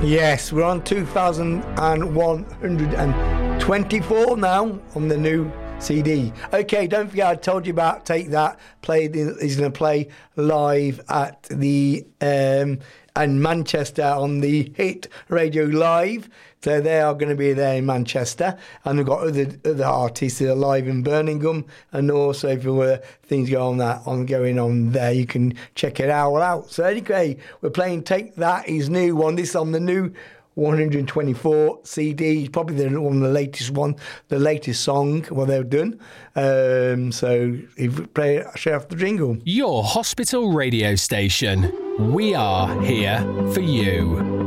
Yes, we're on 2,124 now on the new CD. Okay, don't forget I told you about Take That. He's going to play live at the in Manchester on the Hit Radio Live. So they are going to be there in Manchester, and we've got other artists that are live in Birmingham, and also if there were things going on there, you can check it all out. So anyway, we're playing Take That, his new one. This is on the new 124 CD, probably one of the latest song what they've done. So if we play it, share off the jingle. Your hospital radio station. We are here for you.